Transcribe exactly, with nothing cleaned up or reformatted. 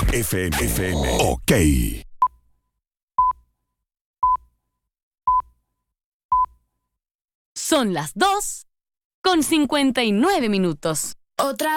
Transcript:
F M. F M. Ok. Son las dos con cincuenta y nueve minutos. Otra